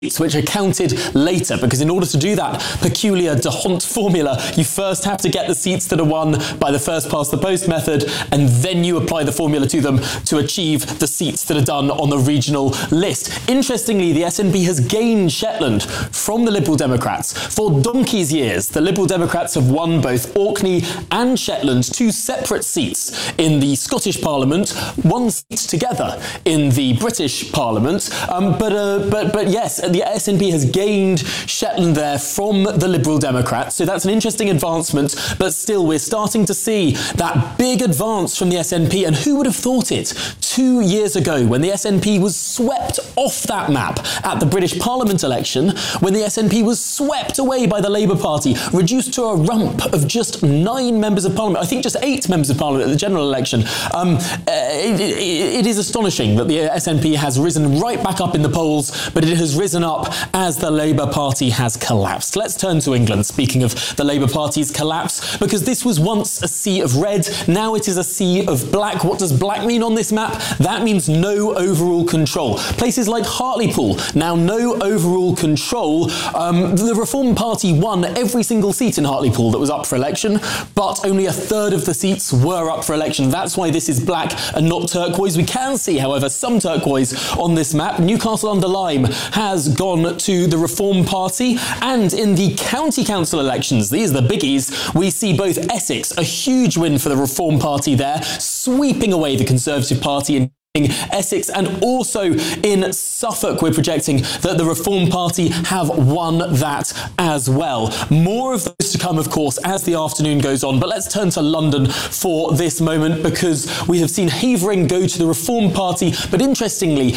which are counted later, because in order to do that peculiar D'Hondt formula, you first have to get the seats that are won by the first past the post method, and then you apply the formula to them to achieve the seats that are done on the regional list. Interestingly, the SNP has gained Shetland from the Liberal Democrats. For donkey's years, the Liberal Democrats have won both Orkney and Shetland, two separate seats in the Scottish Parliament, one seat together in the British Parliament, but yes, the SNP has gained Shetland there from the Liberal Democrats, so that's an interesting advancement, but still we're starting to see that big advance from the SNP, and who would have thought it 2 years ago when the SNP was swept off that map at the British Parliament election, when the SNP was swept away by the Labour Party, reduced to a rump of just 9 members of Parliament, I think just 8 members of Parliament at the general election. It is astonishing that the SNP has risen right back up in the polls, but it has risen up as the Labour Party has collapsed. Let's turn to England, speaking of the Labour Party's collapse, because this was once a sea of red, now it is a sea of black. What does black mean on this map? That means no overall control. Places like Hartlepool, now no overall control. The Reform Party won every single seat in Hartlepool that was up for election, but only a third of the seats were up for election. That's why this is black and not turquoise. We can see, however, some turquoise on this map. Newcastle-under-Lyme has gone to the Reform Party, and in the county council elections, these are the biggies, we see both Essex, a huge win for the Reform Party there, sweeping away the Conservative Party in Essex, and also in Suffolk we're projecting that the Reform Party have won that as well. More of those to come, of course, as the afternoon goes on, but let's turn to London for this moment, because we have seen Havering go to the Reform Party, but interestingly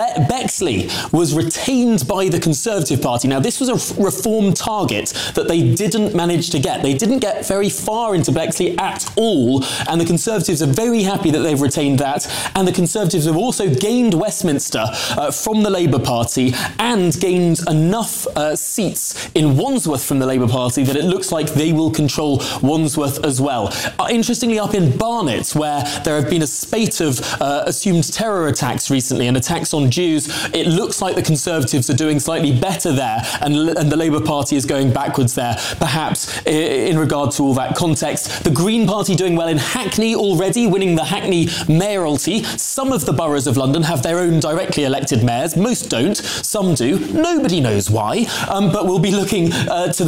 Bexley was retained by the Conservative Party. Now this was a Reform target that they didn't manage to get. They didn't get very far into Bexley at all, and the Conservatives are very happy that they've retained that, and the Conservatives have also gained Westminster from the Labour Party and gained enough seats in Wandsworth from the Labour Party that it looks like they will control Wandsworth as well. Interestingly, up in Barnet, where there have been a spate of assumed terror attacks recently and attacks on Jews, it looks like the Conservatives are doing slightly better there, and the Labour Party is going backwards there, perhaps in regard to all that context. The Green Party doing well in Hackney already, winning the Hackney mayoralty. Some of the boroughs of London have their own directly elected mayors. Most don't. Some do. Nobody knows why. But we'll be looking to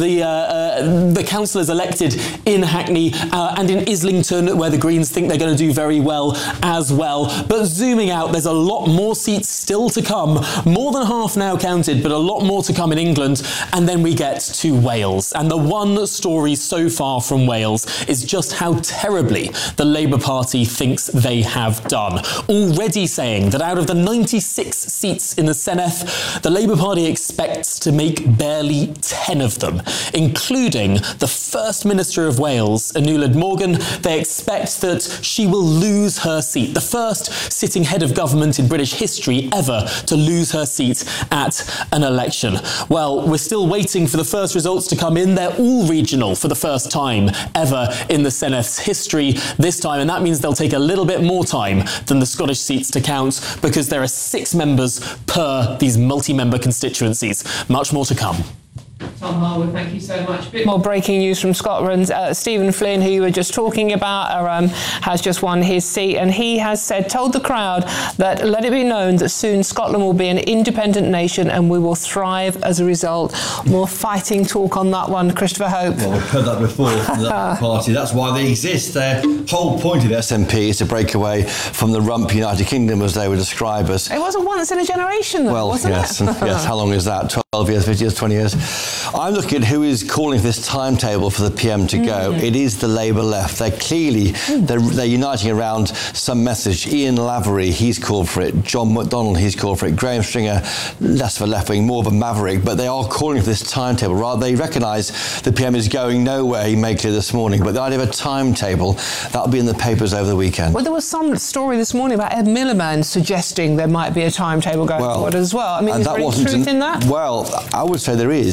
the councillors elected in Hackney and in Islington, where the Greens think they're going to do very well as well. But zooming out, there's a lot more seats still to come. More than half now counted, but a lot more to come in England. And then we get to Wales. And the one story so far from Wales is just how terribly the Labour Party thinks they have done. Already saying that out of the 96 seats in the Senedd, the Labour Party expects to make barely 10 of them, including the First Minister of Wales, Anuled Morgan. They expect that she will lose her seat, the first sitting head of government in British history ever to lose her seat at an election. Well, we're still waiting for the first results to come in. They're all regional for the first time ever in the Senedd history this time, and that means they'll take a little bit more time than the Scottish seats to count, because there are 6 members per these multi-member constituencies. Much more to come. Tom Harwood, thank you so much. Bit more breaking news from Scotland. Stephen Flynn, who you were just talking about, has just won his seat, and he has told the crowd that let it be known that soon Scotland will be an independent nation and we will thrive as a result. More fighting talk on that one, Christopher Hope. Well, we've heard that before from that party. That's why they exist. Their whole point of the SNP is to break away from the rump United Kingdom, as they would describe us. It wasn't once in a generation, though, wasn't it? Yes. How long is that? 12 years, 50 years, 20 years? I'm looking at who is calling for this timetable for the PM to go. It is the Labour left. They're clearly, they're uniting around some message. Ian Lavery, he's called for it. John McDonnell, he's called for it. Graham Stringer, less of a left wing, more of a maverick, but they are calling for this timetable. Rather, they recognise the PM is going nowhere, he made clear this morning, but the idea of a timetable, that'll be in the papers over the weekend. Well, there was some story this morning about Ed Miliband suggesting there might be a timetable going forward as well. I mean, is there any truth in that? Well, I would say there is. That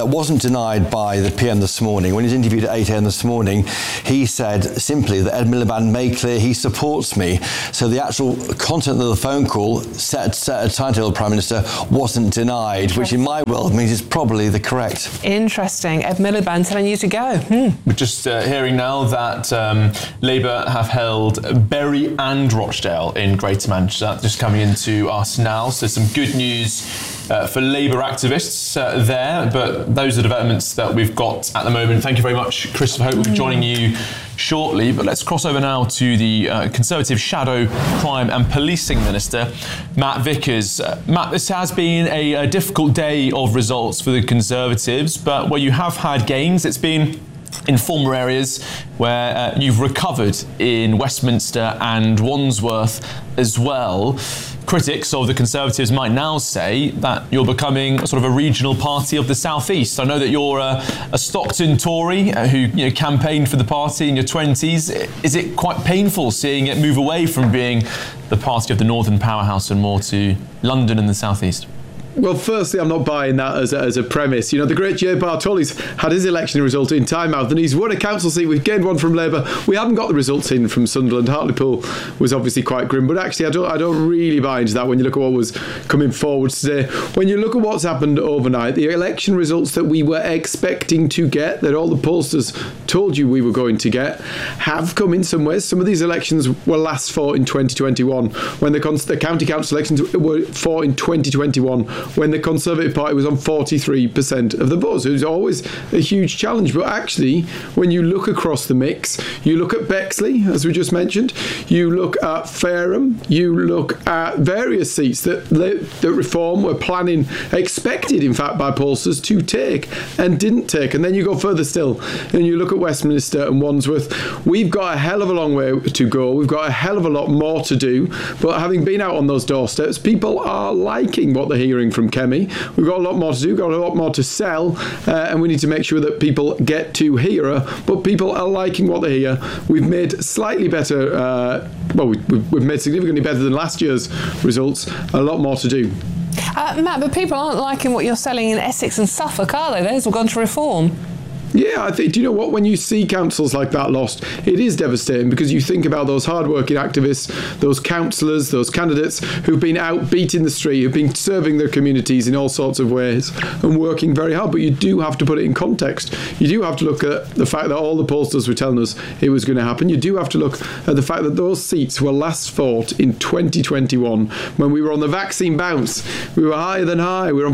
that wasn't denied by the PM this morning. When he was interviewed at 8 a.m. this morning, he said simply that Ed Miliband made clear he supports me. So the actual content of the phone call, set a timetable, Prime Minister, wasn't denied, which in my world means it's probably the correct. Interesting. Ed Miliband telling you to go. We're just hearing now that Labour have held Bury and Rochdale in Greater Manchester. That's just coming into us now. So some good news for Labour activists there, but those are developments that we've got at the moment. Thank you very much, Christopher Hope. We'll be joining you shortly, but let's cross over now to the Conservative Shadow Crime and Policing Minister, Matt Vickers. Matt, this has been a difficult day of results for the Conservatives, but where you have had gains, it's been in former areas where you've recovered in Westminster and Wandsworth as well. Critics of the Conservatives might now say that you're becoming sort of a regional party of the South East. I know that you're a Stockton Tory who campaigned for the party in your 20s. Is it quite painful seeing it move away from being the party of the Northern powerhouse and more to London and the South East? Well, firstly, I'm not buying that as a premise. The great Jay Bartoli's had his election result in Tynemouth and he's won a council seat. We've gained one from Labour. We haven't got the results in from Sunderland. Hartlepool was obviously quite grim, but actually I don't really buy into that when you look at what was coming forward today. When you look at what's happened overnight, the election results that we were expecting to get, that all the pollsters told you we were going to get, have come in some ways. Some of these elections were last fought in 2021, when the county council elections were fought in 2021, when the Conservative Party was on 43% of the votes. It was always a huge challenge. But actually, when you look across the mix, you look at Bexley, as we just mentioned, you look at Fareham, you look at various seats that Reform were planning, expected, in fact, by pollsters to take and didn't take. And then you go further still, and you look at Westminster and Wandsworth. We've got a hell of a long way to go. We've got a hell of a lot more to do. But having been out on those doorsteps, people are liking what they're hearing from Kemi. We've got a lot more to do, got a lot more to sell, and we need to make sure that people get to hear her. But people are liking what they hear. We've made slightly better, we've made significantly better than last year's results. A lot more to do. Matt, but people aren't liking what you're selling in Essex and Suffolk, are they? Those have gone to Reform. Yeah, I think, do you know what? When you see councils like that lost, it is devastating, because you think about those hardworking activists, those councillors, those candidates who've been out beating the street, who've been serving their communities in all sorts of ways and working very hard. But you do have to put it in context. You do have to look at the fact that all the pollsters were telling us it was going to happen. You do have to look at the fact that those seats were last fought in 2021 when we were on the vaccine bounce. We were higher than high. We were on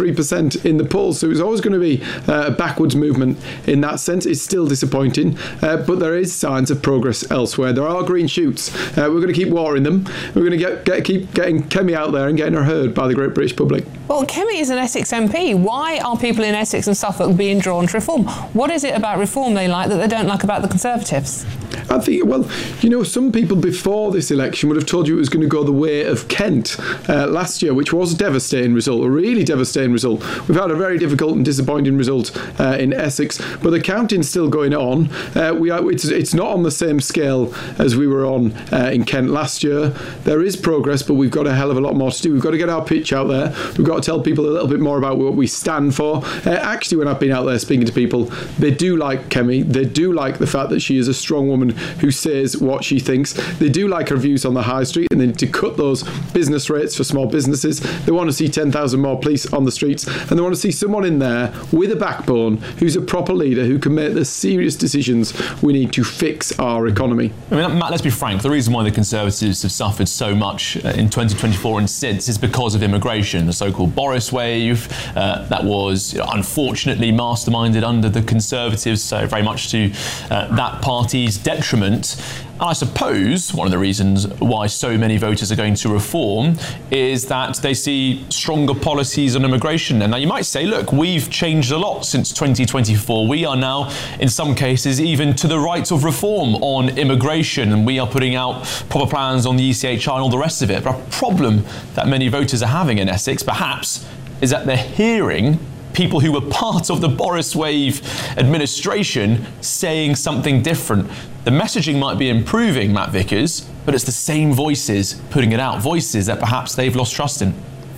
43% in the polls. So it was always going to be a backwards movement. In that sense, it's still disappointing, but there is signs of progress elsewhere. There are green shoots. We're going to keep watering them. We're going to keep getting Kemi out there and getting her heard by the great British public. Well, Kemi is an Essex MP. Why are people in Essex and Suffolk being drawn to Reform? What is it about Reform they like that they don't like about the Conservatives? I think, some people before this election would have told you it was going to go the way of Kent last year, which was a devastating result, a really devastating result. We've had a very difficult and disappointing result in Essex, but the counting's still going on. It's not on the same scale as we were on in Kent last year. There is progress, but we've got a hell of a lot more to do. We've got to get our pitch out there. We've got to tell people a little bit more about what we stand for. Actually, when I've been out there speaking to people, they do like Kemi. They do like the fact that she is a strong woman who says what she thinks. They do like her views on the high street, and they need to cut those business rates for small businesses. They want to see 10,000 more police on the streets, and they want to see someone in there with a backbone who's a proper leader who can make the serious decisions we need to fix our economy. I mean, Matt, let's be frank. The reason why the Conservatives have suffered so much in 2024 and since is because of immigration, the so-called Boris wave that was unfortunately masterminded under the Conservatives, so very much to that party's detriment. And I suppose one of the reasons why so many voters are going to Reform is that they see stronger policies on immigration. And now you might say, look, we've changed a lot since 2024. We are now, in some cases, even to the right of Reform on immigration, and we are putting out proper plans on the ECHR and all the rest of it. But a problem that many voters are having in Essex, perhaps, is that they're hearing people who were part of the Boris Wave administration saying something different. The messaging might be improving, Matt Vickers, but it's the same voices putting it out, voices that perhaps they've lost trust in.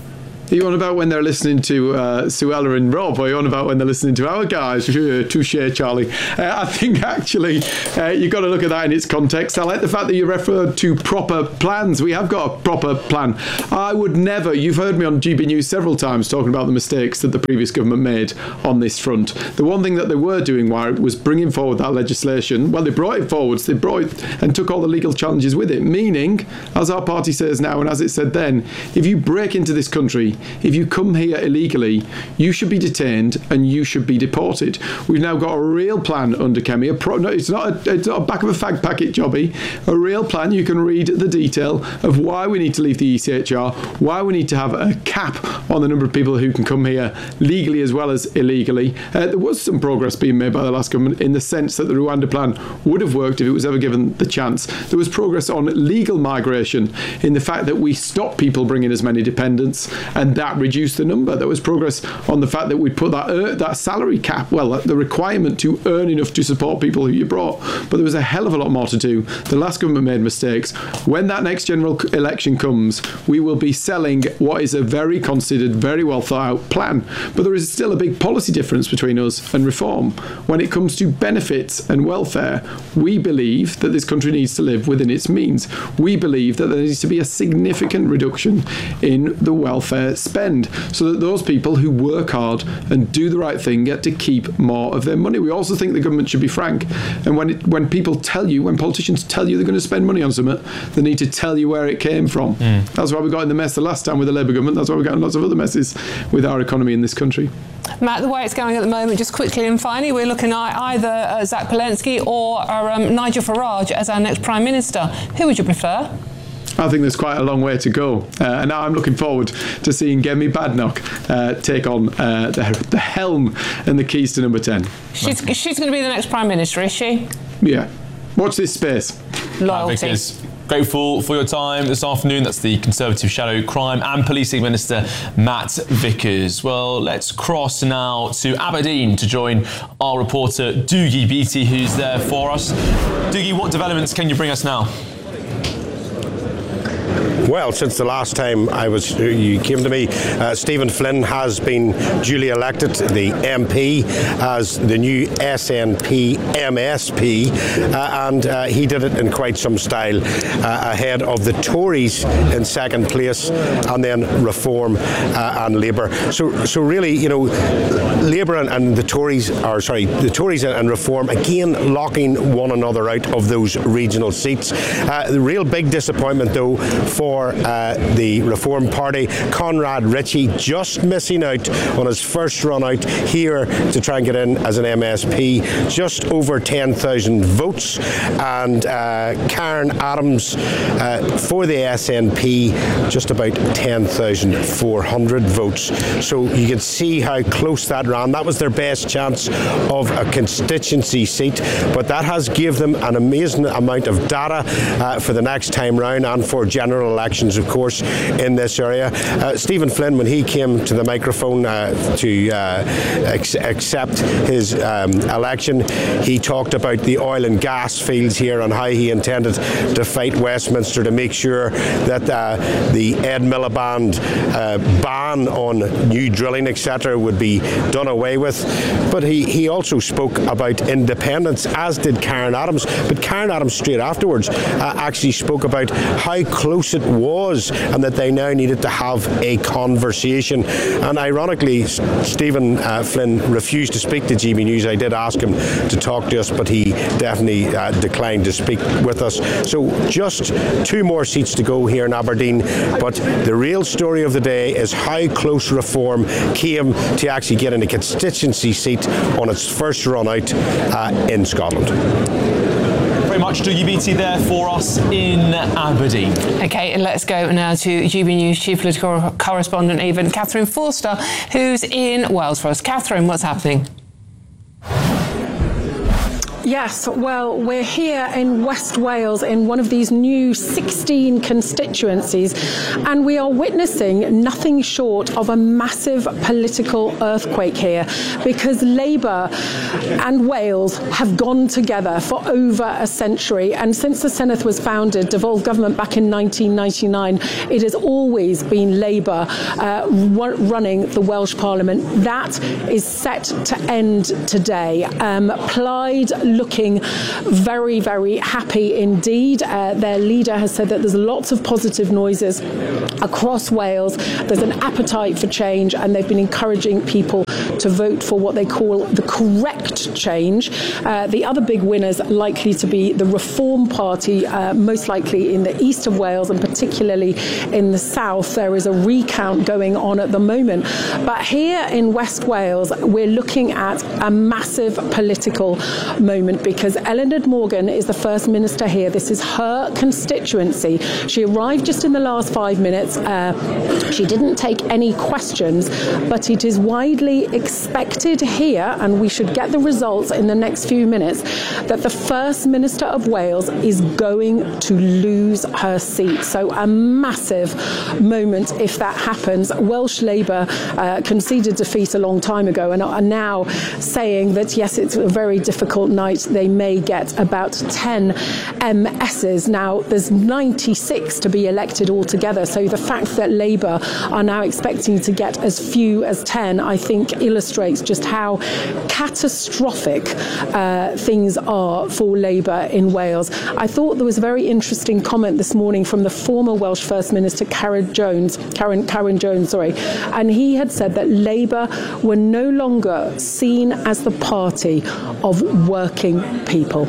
Are you on about when they're listening to Suella and Rob, or are you on about when they're listening to our guys? Touché, Charlie. I think actually you've got to look at that in its context. I like the fact that you referred to proper plans. We have got a proper plan. I would never, you've heard me on GB News several times talking about the mistakes that the previous government made on this front. The one thing that they were doing was bringing forward that legislation. Well, they brought it forwards, they brought it and took all the legal challenges with it, meaning, as our party says now and as it said then, if you break into this country, if you come here illegally, you should be detained and you should be deported. We've now got a real plan under Kemi. It's not a back of a fag packet jobby. A real plan. You can read the detail of why we need to leave the ECHR, why we need to have a cap on the number of people who can come here legally as well as illegally. There was some progress being made by the last government in the sense that the Rwanda plan would have worked if it was ever given the chance. There was progress on legal migration in the fact that we stopped people bringing as many dependents, and that reduced the number. There was progress on the fact that we'd put that salary cap, well, the requirement to earn enough to support people who you brought. But there was a hell of a lot more to do. The last government made mistakes. When that next general election comes, we will be selling what is a very considered, very well thought out plan. But there is still a big policy difference between us and Reform. When it comes to benefits and welfare, we believe that this country needs to live within its means. We believe that there needs to be a significant reduction in the welfare spend so that those people who work hard and do the right thing get to keep more of their money. We also think the government should be frank. And when politicians tell you they're going to spend money on something, they need to tell you where it came from. That's why we got in the mess the last time with the Labour government. That's why we got in lots of other messes with our economy in this country. Matt, the way it's going at the moment, just quickly and finally, we're looking at either Zach Palensky or Nigel Farage as our next Prime Minister. Who would you prefer? I think there's quite a long way to go. And now I'm looking forward to seeing Gemi Badnoch take on the helm and the keys to number 10. She's going to be the next Prime Minister, is she? Yeah. Watch this space. Loyalty. Grateful for your time this afternoon. That's the Conservative Shadow Crime and Policing Minister, Matt Vickers. Well, let's cross now to Aberdeen to join our reporter, Doogie Beattie, who's there for us. Doogie, what developments can you bring us now? Well, since the last time you came to me, Stephen Flynn has been duly elected, the MP, as the new SNP MSP, and he did it in quite some style, ahead of the Tories in second place, and then Reform and Labour. So really, you know, Labour and the Tories, the Tories and Reform again locking one another out of those regional seats. The real big disappointment, though, for the Reform Party, Conrad Ritchie just missing out on his first run out here to try and get in as an MSP, just over 10,000 votes, and Karen Adams for the SNP, just about 10,400 votes. So you can see how close that ran. That was their best chance of a constituency seat, but that has given them an amazing amount of data for the next time round and for general elections, of course, in this area. Stephen Flynn, when he came to the microphone to accept his election, he talked about the oil and gas fields here and how he intended to fight Westminster to make sure that the Ed Miliband ban on new drilling, etc., would be done away with. But he also spoke about independence, as did Karen Adams. But Karen Adams, straight afterwards, actually spoke about how close it was and that they now needed to have a conversation. And ironically, Stephen Flynn refused to speak to GB News. I did ask him to talk to us, but he definitely declined to speak with us. So just 2 more seats to go here in Aberdeen. But the real story of the day is how close Reform came to actually getting a constituency seat on its first run out in Scotland. Very much Doogie Beattie there for us in Aberdeen. OK, and let's go now to GB News Chief Political Correspondent, even Catherine Forster, who's in Wales for us. Catherine, what's happening? Yes, well, we're here in West Wales in one of these new 16 constituencies, and we are witnessing nothing short of a massive political earthquake here, because Labour and Wales have gone together for over a century, and since the Senedd was founded, devolved government back in 1999, it has always been Labour running the Welsh Parliament. That is set to end today. Plaid looking very, very happy indeed. Their leader has said that there's lots of positive noises across Wales. There's an appetite for change, and they've been encouraging people to vote for what they call the correct change. The other big winners likely to be the Reform Party, most likely in the east of Wales and particularly in the south. There is a recount going on at the moment. But here in West Wales, we're looking at a massive political moment, because Eluned Morgan is the First Minister here. This is her constituency. She arrived just in the last 5 minutes. She didn't take any questions, but it is widely expected here, and we should get the results in the next few minutes, that the First Minister of Wales is going to lose her seat. So a massive moment if that happens. Welsh Labour conceded defeat a long time ago and are now saying that, yes, it's a very difficult night. They may get about 10 MSs. Now, there's 96 to be elected altogether. So the fact that Labour are now expecting to get as few as 10, I think, illustrates just how catastrophic things are for Labour in Wales. I thought there was a very interesting comment this morning from the former Welsh First Minister Carwyn Jones, and he had said that Labour were no longer seen as the party of working people.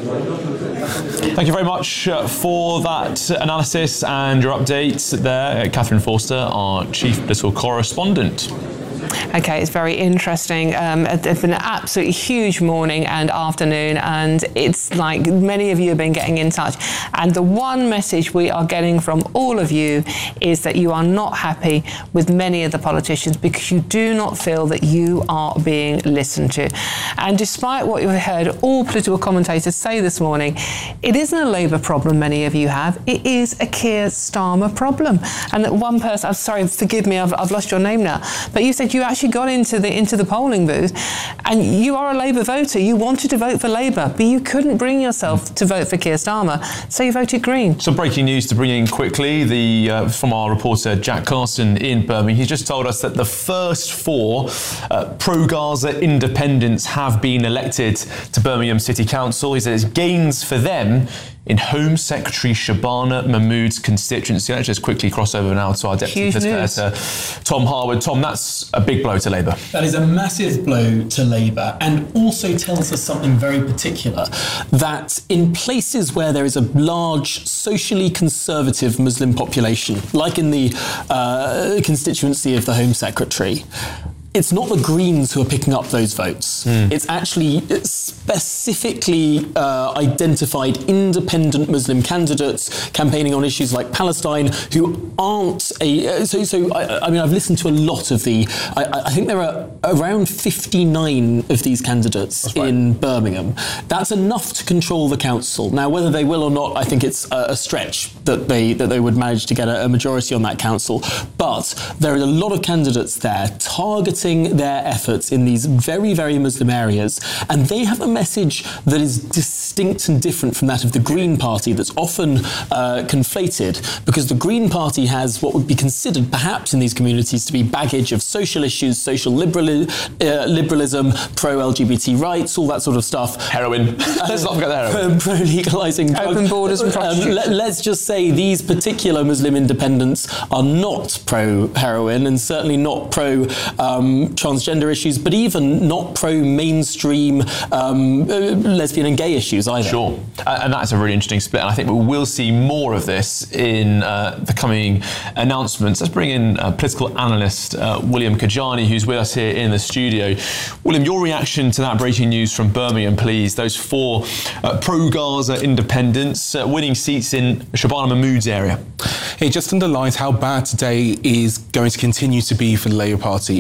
Thank you very much for that analysis and your updates there, Catherine Forster, our Chief Political Correspondent. Okay, it's very interesting. It's been an absolutely huge morning and afternoon, and it's like many of you have been getting in touch. And the one message we are getting from all of you is that you are not happy with many of the politicians because you do not feel that you are being listened to. And despite what you've heard all political commentators say this morning, it isn't a Labour problem many of you have. It is a Keir Starmer problem. And that one person, I'm sorry, forgive me, I've lost your name now, but you said you actually got into the polling booth and you are a Labour voter. You wanted to vote for Labour, but you couldn't bring yourself to vote for Keir Starmer, so you voted Green. Some breaking news to bring in quickly from our reporter Jack Carson in Birmingham. He just told us that the first 4 pro-Gaza independents have been elected to Birmingham City Council. He says gains for them in Home Secretary Shabana Mahmood's constituency. Let's just quickly cross over now to our Deputy Minister, Tom Harwood. Tom, that's a big blow to Labour. That is a massive blow to Labour, and also tells us something very particular, that in places where there is a large socially conservative Muslim population, like in the constituency of the Home Secretary, it's not the Greens who are picking up those votes. It's actually specifically identified independent Muslim candidates campaigning on issues like Palestine who aren't I mean, I've listened to a lot of I think there are around 59 of these candidates in Birmingham. That's enough to control the council. Now, whether they will or not, I think it's a stretch that they would manage to get a majority on that council. But there are a lot of candidates there targeting their efforts in these very, very Muslim areas, and they have a message that is distinct and different from that of the Green Party that's often conflated, because the Green Party has what would be considered perhaps in these communities to be baggage of social issues, social liberalism, pro-LGBT rights, all that sort of stuff. Heroin. Let's not forget the heroin. Pro-legalising open borders and prostitution. Let's just say these particular Muslim independents are not pro-heroin and certainly not pro-transgender issues, but even not pro-mainstream lesbian and gay issues either. Sure. And that's a really interesting split. And I think we will see more of this in the coming announcements. Let's bring in political analyst William Kajani, who's with us here in the studio. William, your reaction to that breaking news from Birmingham, please. Those 4 pro-Gaza independents winning seats in Shabana Mahmood's area. It just underlines how bad today is going to continue to be for the Labour Party. We're seeing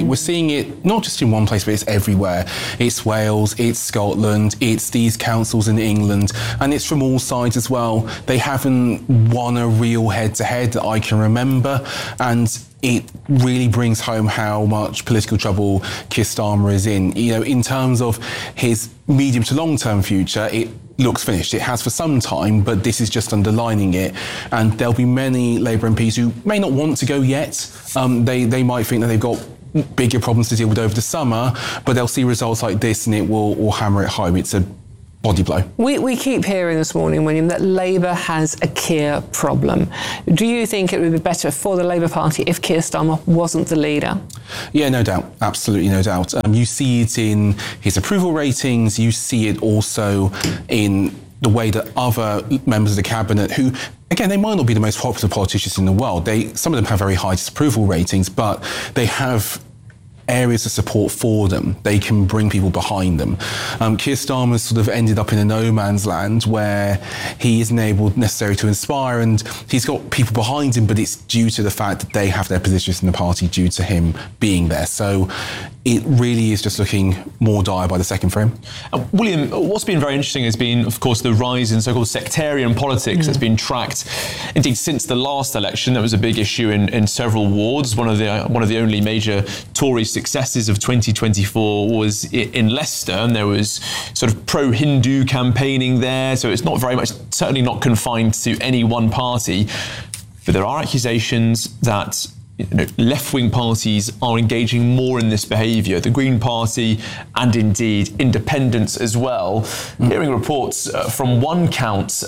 seeing it not just in one place, but it's everywhere. It's Wales, it's Scotland, it's these councils in England, and it's from all sides as well. They haven't won a real head-to-head that I can remember, and it really brings home how much political trouble Keir Starmer is in. You know, in terms of his medium to long-term future, it looks finished. It has for some time, but this is just underlining it. And there'll be many Labour MPs who may not want to go yet. They might think that they've got bigger problems to deal with over the summer, but they'll see results like this and it will hammer it home. It's a body blow. We keep hearing this morning, William, that Labour has a Keir problem. Do you think it would be better for the Labour Party if Keir Starmer wasn't the leader? Yeah, no doubt. Absolutely no doubt. You see it in his approval ratings. You see it also in the way that other members of the cabinet who, again, they might not be the most popular politicians in the world. Some of them have very high disapproval ratings, but they have areas of support for them. They can bring people behind them. Keir Starmer's sort of ended up in a no man's land where he isn't able necessarily to inspire, and he's got people behind him, but it's due to the fact that they have their positions in the party due to him being there. So it really is just looking more dire by the second for him. William, what's been very interesting has been, of course, the rise in so-called sectarian politics that's been tracked. Indeed, since the last election, that was a big issue in several wards. One of the only major Tory successes of 2024 was in Leicester, and there was sort of pro-Hindu campaigning there. So it's not very much, certainly not confined to any one party. But there are accusations that left-wing parties are engaging more in this behaviour. The Green Party and indeed independents as well. Hearing reports from one count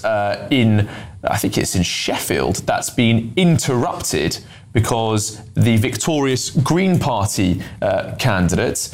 I think it's in Sheffield, that's been interrupted because the victorious Green Party candidate,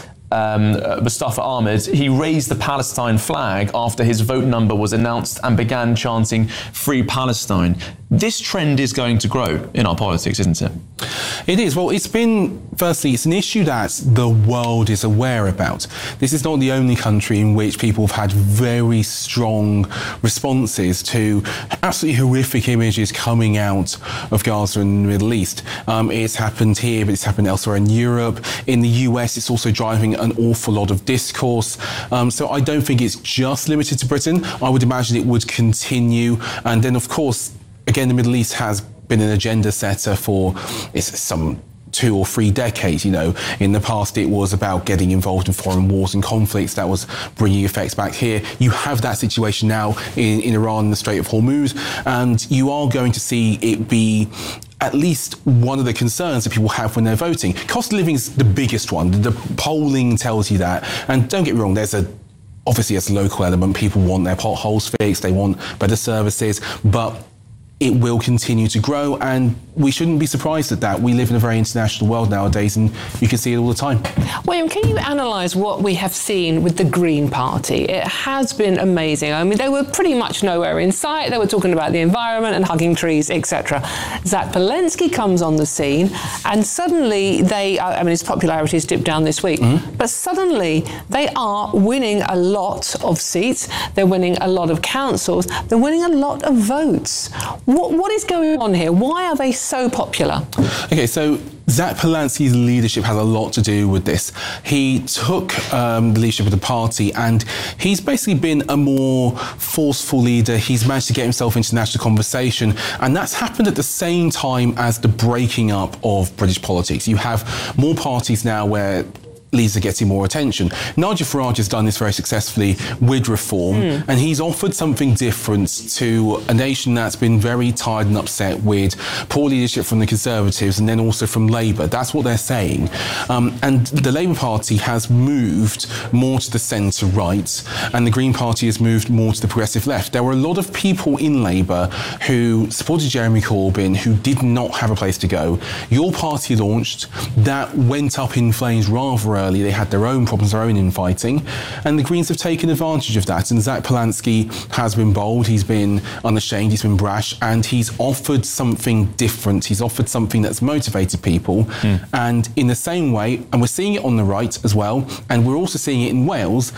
Mustafa Ahmed, he raised the Palestine flag after his vote number was announced and began chanting "Free Palestine." This trend is going to grow in our politics, isn't it? It is. Well, it's an issue that the world is aware about. This is not the only country in which people have had very strong responses to absolutely horrific images coming out of Gaza and the Middle East. It's happened here, but it's happened elsewhere in Europe. In the US, it's also driving an awful lot of discourse. So I don't think it's just limited to Britain. I would imagine it would continue. And then, of course, again, the Middle East has been an agenda setter for some 2 or 3 decades. You know, in the past it was about getting involved in foreign wars and conflicts. That was bringing effects back here. You have that situation now in Iran and the Strait of Hormuz, and you are going to see it be at least one of the concerns that people have when they're voting. Cost of living is the biggest one. The polling tells you that. And don't get me wrong, obviously there's a local element. People want their potholes fixed, they want better services, but it will continue to grow, and we shouldn't be surprised at that. We live in a very international world nowadays, and you can see it all the time. William, can you analyse what we have seen with the Green Party? It has been amazing. I mean, they were pretty much nowhere in sight. They were talking about the environment and hugging trees, etc. Zach Palensky comes on the scene, and suddenly his popularity has dipped down this week, but suddenly they are winning a lot of seats. They're winning a lot of councils. They're winning a lot of votes. What is going on here? Why are they so popular? Okay, so Zach Palensky's leadership has a lot to do with this. He took the leadership of the party, and he's basically been a more forceful leader. He's managed to get himself into national conversation, and that's happened at the same time as the breaking up of British politics. You have more parties now where leaders are getting more attention. Nigel Farage has done this very successfully with reform, and he's offered something different to a nation that's been very tired and upset with poor leadership from the Conservatives and then also from Labour. That's what they're saying. And the Labour Party has moved more to the centre-right, and the Green Party has moved more to the progressive left. There were a lot of people in Labour who supported Jeremy Corbyn who did not have a place to go. Your party launched, that went up in flames rather early. They had their own problems, their own infighting, and the Greens have taken advantage of that. And Zach Palensky has been bold, he's been unashamed, he's been brash, and he's offered something different. He's offered something that's motivated people. And in the same way, and we're seeing it on the right as well, and we're also seeing it in Wales,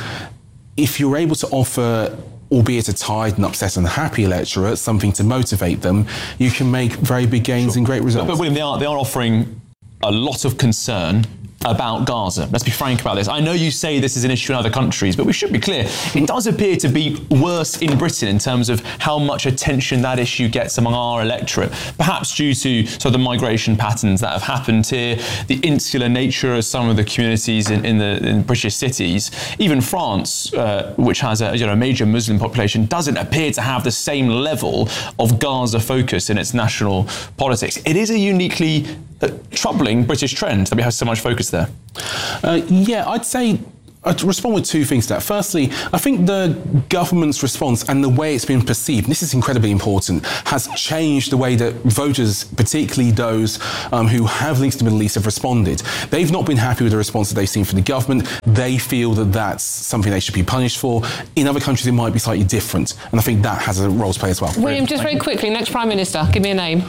if you're able to offer, albeit a tired and upset and happy electorate, something to motivate them, you can make very big gains and great results. But William, they are offering a lot of concern about Gaza. Let's be frank about this. I know you say this is an issue in other countries, but we should be clear. It does appear to be worse in Britain in terms of how much attention that issue gets among our electorate, perhaps due to sort of the migration patterns that have happened here, the insular nature of some of the communities in British cities. Even France, which has a major Muslim population, doesn't appear to have the same level of Gaza focus in its national politics. It is a uniquely troubling British trend that we have so much focus there. I'd say I'd respond with two things to that. Firstly, I think the government's response and the way it's been perceived, this is incredibly important, has changed the way that voters, particularly those who have links to the Middle East, have responded. They've not been happy with the response that they've seen from the government. They feel that that's something they should be punished for. In other countries, it might be slightly different. And I think that has a role to play as well. William, just very quickly, next Prime Minister, give me a name.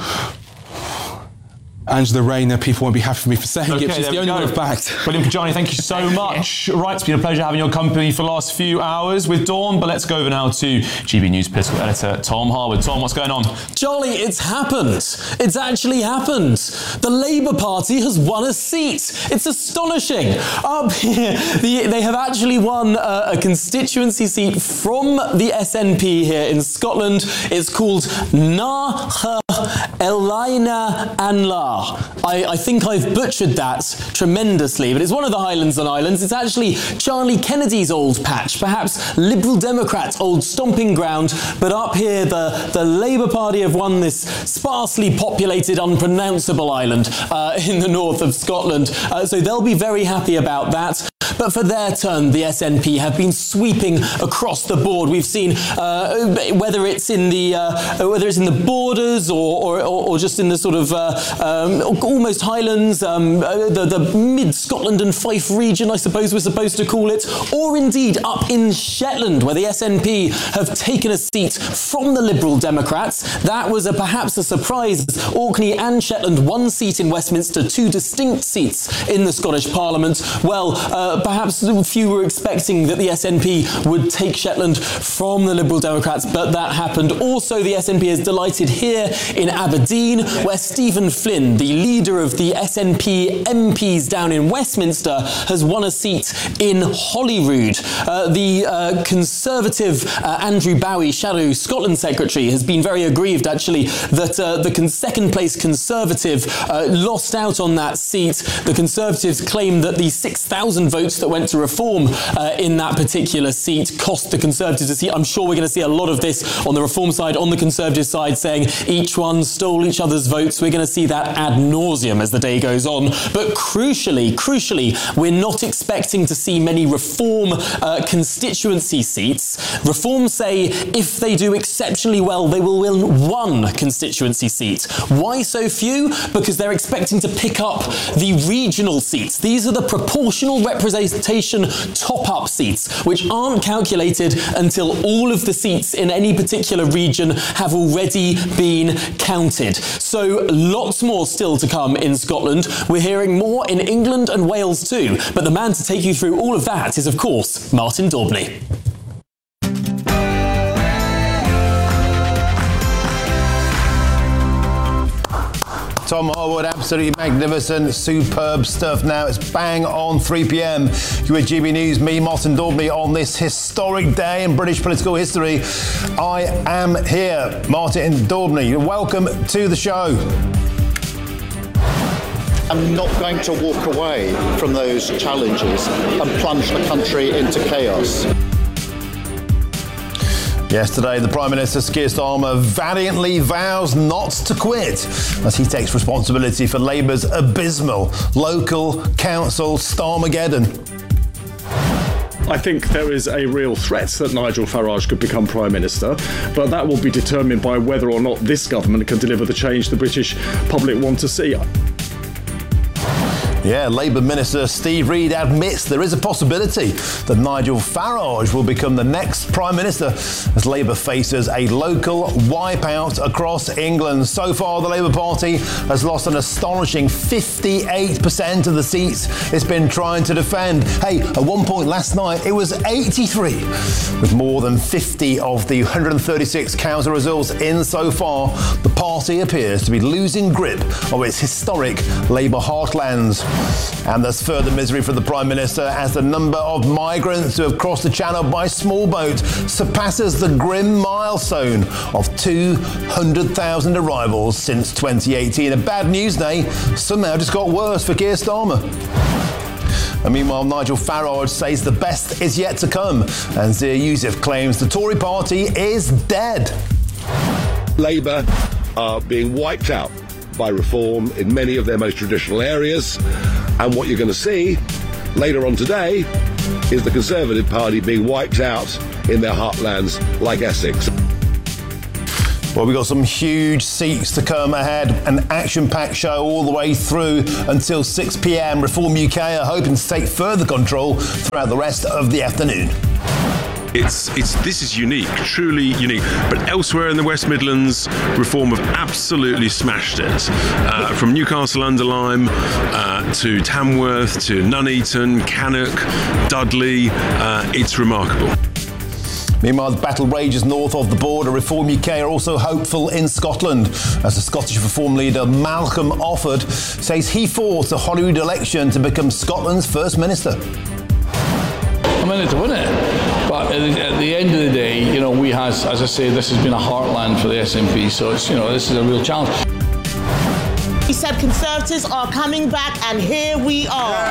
Angela Rayner, people won't be happy for me for saying it. She's the only one I've backed. William Kajani, thank you so much. Right, it's been a pleasure having your company for the last few hours with Dawn, but let's go over now to GB News political editor Tom Harwood. Tom, what's going on? Charlie, it's happened. It's actually happened. The Labour Party has won a seat. It's astonishing. Up here, they have actually won a constituency seat from the SNP here in Scotland. It's called Na Elaina Anlar. I think I've butchered that tremendously, but it's one of the Highlands and Islands. It's actually Charlie Kennedy's old patch, perhaps Liberal Democrats' old stomping ground, but up here the Labour Party have won this sparsely populated, unpronounceable island in the north of Scotland, so they'll be very happy about that. But for their turn, the SNP have been sweeping across the board. We've seen whether it's in the borders or just in the sort of almost Highlands, the mid-Scotland and Fife region, I suppose we're supposed to call it, or indeed up in Shetland, where the SNP have taken a seat from the Liberal Democrats. That was perhaps a surprise. Orkney and Shetland, one seat in Westminster, two distinct seats in the Scottish Parliament. Well, perhaps few were expecting that the SNP would take Shetland from the Liberal Democrats, but that happened. Also, the SNP is delighted here in Aberdeen, where Stephen Flynn, the leader of the SNP MPs down in Westminster, has won a seat in Holyrood. The Conservative Andrew Bowie, Shadow Scotland Secretary, has been very aggrieved, actually, that the second-place Conservative lost out on that seat. The Conservatives claim that the 6,000 votes that went to Reform in that particular seat cost the Conservatives a seat. I'm sure we're going to see a lot of this on the Reform side, on the Conservative side, saying each one stole each other's votes. We're going to see that ad nauseum as the day goes on. But crucially, we're not expecting to see many Reform constituency seats. Reform say if they do exceptionally well, they will win one constituency seat. Why so few? Because they're expecting to pick up the regional seats. These are the proportional representation top-up seats, which aren't calculated until all of the seats in any particular region have already been counted. So lots more still to come in Scotland. We're hearing more in England and Wales too. But the man to take you through all of that is, of course, Martin Daubney. Tom Harwood, absolutely magnificent, superb stuff. Now it's bang on 3 p.m. You with GB News, me, Martin Daubney, on this historic day in British political history. I am here, Martin Daubney. Welcome to the show. I'm not going to walk away from those challenges and plunge the country into chaos. Yesterday, the Prime Minister, Keir Starmer, valiantly vows not to quit as he takes responsibility for Labour's abysmal local council Starmageddon. I think there is a real threat that Nigel Farage could become Prime Minister, but that will be determined by whether or not this government can deliver the change the British public want to see. Yeah, Labour Minister Steve Reid admits there is a possibility that Nigel Farage will become the next Prime Minister as Labour faces a local wipeout across England. So far, the Labour Party has lost an astonishing 58% of the seats it's been trying to defend. Hey, at one point last night, it was 83, with more than 50 of the 136 council results in so far. The party appears to be losing grip of its historic Labour heartlands. And there's further misery for the Prime Minister as the number of migrants who have crossed the Channel by small boat surpasses the grim milestone of 200,000 arrivals since 2018. A bad news day somehow just got worse for Keir Starmer. And meanwhile, Nigel Farage says the best is yet to come, and Zia Youssef claims the Tory party is dead. Labour are being wiped out by reform in many of their most traditional areas, and what you're going to see later on today is the Conservative Party being wiped out in their heartlands like Essex. Well, we've got some huge seats to come ahead, an action-packed show all the way through until 6 p.m. Reform UK are hoping to take further control throughout the rest of the afternoon. This is unique, truly unique. But elsewhere in the West Midlands, Reform have absolutely smashed it. From Newcastle-under-Lyme to Tamworth to Nuneaton, Cannock, Dudley, it's remarkable. Meanwhile, the battle rages north of the border. Reform UK are also hopeful in Scotland, as the Scottish Reform leader Malcolm Offord says he fought a Holyrood election to become Scotland's First Minister. I'm in it to win it. But at the end of the day, we have, as I say, this has been a heartland for the SNP, so it's, this is a real challenge. He said Conservatives are coming back, and here we are.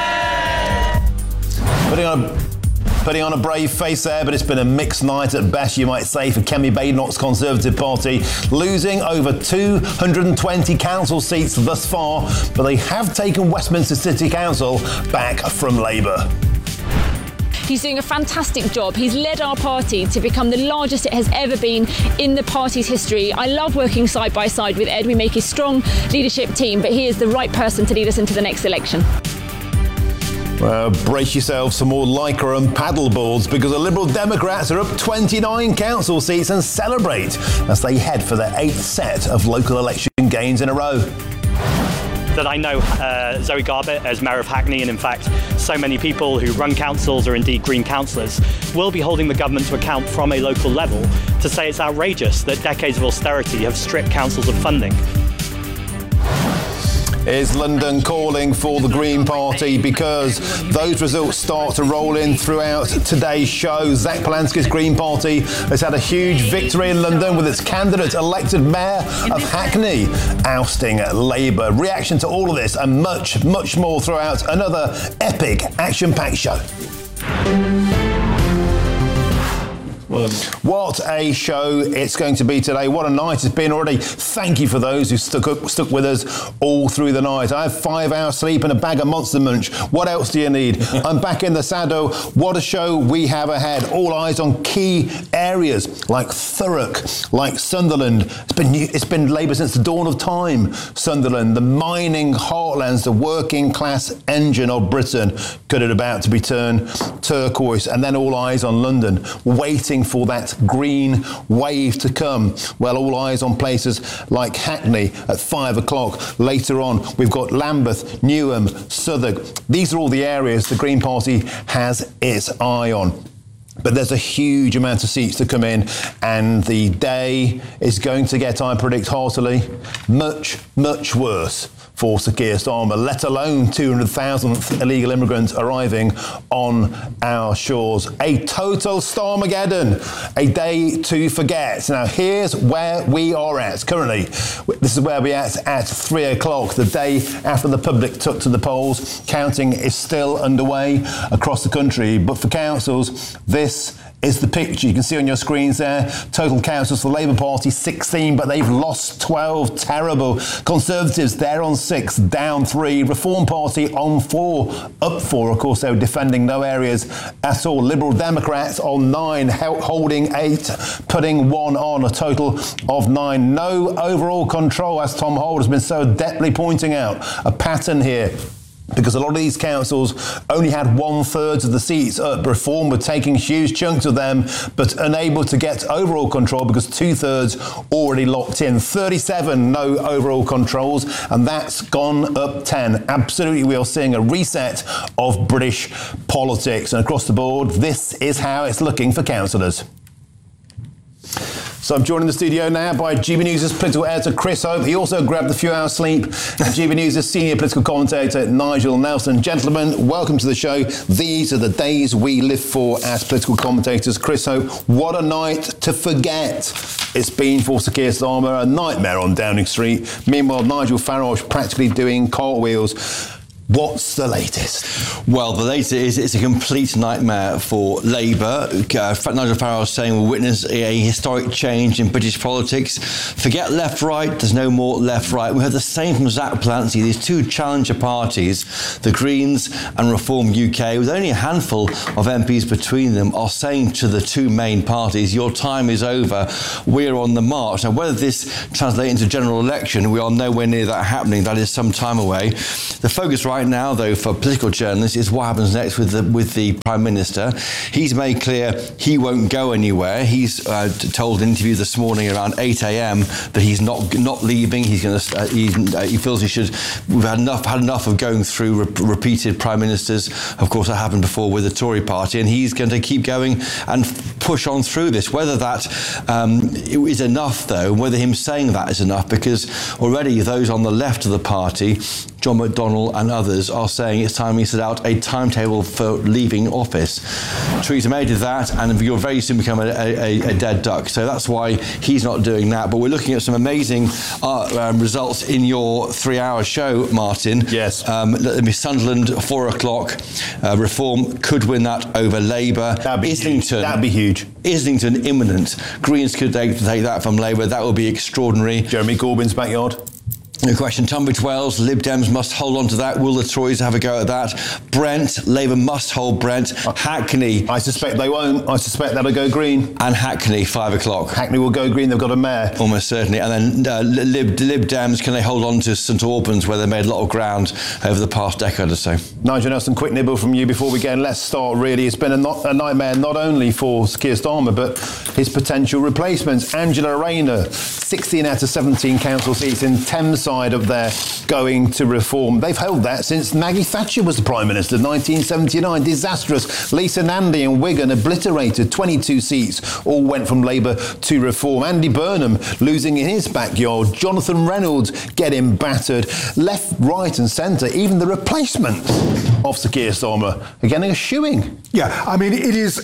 Putting on a brave face there, but it's been a mixed night at best, you might say, for Kemi Badenoch's Conservative Party, losing over 220 council seats thus far, but they have taken Westminster City Council back from Labour. He's doing a fantastic job. He's led our party to become the largest it has ever been in the party's history. I love working side by side with Ed. We make a strong leadership team, but he is the right person to lead us into the next election. Well, brace yourselves for more lycra and paddle boards, because the Liberal Democrats are up 29 council seats and celebrate as they head for their 8th set of local election gains in a row. That I know Zoe Garbett as Mayor of Hackney, and in fact so many people who run councils or indeed Green councillors will be holding the government to account from a local level to say it's outrageous that decades of austerity have stripped councils of funding. Is London calling for the Green Party? Because those results start to roll in throughout today's show. Zach Polanski's Green Party has had a huge victory in London with its candidate elected Mayor of Hackney ousting Labour. Reaction to all of this and much, much more throughout another epic action-packed show. What a show it's going to be today. What a night it's been already. Thank you for those who stuck with us all through the night. I have 5 hours sleep and a bag of Monster Munch. What else do you need? I'm back in the saddle. What a show we have ahead. All eyes on key areas like Thurrock, like Sunderland. It's been Labour since the dawn of time. Sunderland, the mining heartlands, the working class engine of Britain. Could it about to be turned turquoise? And then all eyes on London, waiting for that green wave to come. Well, all eyes on places like Hackney at 5 o'clock. Later on, we've got Lambeth, Newham, Southwark. These are all the areas the Green Party has its eye on. But there's a huge amount of seats to come in, and the day is going to get, I predict heartily, much, much worse for Sir Keir Starmer, let alone 200,000 illegal immigrants arriving on our shores. A total Starmageddon, a day to forget. Now, here's where we are at currently. This is where we're at 3 o'clock, the day after the public took to the polls. Counting is still underway across the country, but for councils, this is the picture you can see on your screens there. Total councils for the Labour Party 16, but they've lost 12. Terrible. Conservatives, they're on 6, down 3. Reform Party on 4, up 4. Of course, they were defending no areas at all. Liberal Democrats on 9, holding 8, putting 1 on, a total of 9. No overall control, as Tom Holt has been so adeptly pointing out. A pattern here. Because a lot of these councils only had 1/3 of the seats up. Reform were taking huge chunks of them, but unable to get overall control because 2/3 already locked in. 37 no overall controls, and that's gone up 10. Absolutely, we are seeing a reset of British politics. And across the board, this is how it's looking for councillors. So I'm joined in the studio now by GB News' political editor Chris Hope. He also grabbed a few hours sleep. And GB News' senior political commentator Nigel Nelson. Gentlemen, welcome to the show. These are the days we live for as political commentators. Chris Hope, what a night to forget it's been for Sir Keir Starmer, a nightmare on Downing Street. Meanwhile, Nigel Farage practically doing cartwheels. What's the latest? Well, the latest is it's a complete nightmare for Labour. Nigel Farage saying we'll witness a historic change in British politics. Forget left-right, there's no more left-right. We heard the same from Zach Palancy, these two challenger parties, the Greens and Reform UK, with only a handful of MPs between them, are saying to the two main parties, your time is over, we're on the march. Now, whether this translates into general election, we are nowhere near that happening. That is some time away. The focus right now, though, for political journalists is what happens next with the Prime Minister. He's made clear he won't go anywhere. He's told in an interview this morning around 8 a.m. that he's not leaving. He's going to. He feels he should. We've had enough of going through repeated Prime Ministers. Of course, that happened before with the Tory Party, and he's going to keep going and push on through this. Whether that is enough, though, whether him saying that is enough, because already those on the left of the party, John McDonnell and others, are saying it's time we set out a timetable for leaving office. Theresa May did that, and you'll very soon become a dead duck. So that's why he's not doing that. But we're looking at some amazing results in your 3-hour show, Martin. Yes. Sunderland, 4 o'clock. Reform could win that over Labour. Islington. That'd be huge. Islington, imminent. Greens could take that from Labour. That would be extraordinary. Jeremy Corbyn's backyard. No question. Tunbridge Wells, Lib Dems must hold on to that. Will the Tories have a go at that? Brent, Labour must hold Brent. Hackney. I suspect they won't. I suspect that'll go Green. And Hackney, 5 o'clock. Hackney will go Green. They've got a mayor. Almost certainly. And then Lib Dems, can they hold on to St Albans, where they made a lot of ground over the past decade or so? Nigel Nelson, quick nibble from you before we go. And let's start, really. It's been a nightmare not only for Keir Starmer, but his potential replacements. Angela Rayner, 16 out of 17 council seats in Thameside up there, going to Reform. They've held that since Maggie Thatcher was the Prime Minister, 1979. Disastrous. Lisa Nandy in Wigan, obliterated, 22 seats, all went from Labour to Reform. Andy Burnham losing in his backyard. Jonathan Reynolds getting battered. Left, right and centre, even the replacements of Sir Keir Starmer are getting a shoeing. Yeah, I mean, it is